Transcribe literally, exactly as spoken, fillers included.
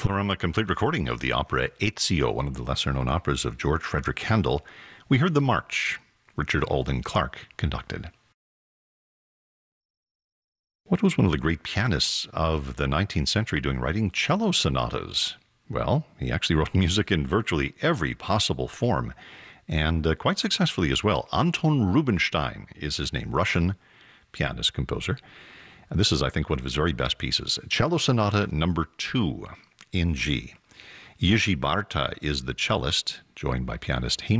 From a complete recording of the opera Ezio, one of the lesser-known operas of George Frederick Handel, we heard the March, Richard Alden Clark conducted. What was one of the great pianists of the nineteenth century doing writing cello sonatas? Well, he actually wrote music in virtually every possible form, and uh, quite successfully as well. Anton Rubinstein is his name, Russian pianist, composer. And this is, I think, one of his very best pieces. Cello Sonata number two in G. Jiří Bárta is the cellist, joined by pianist Heimo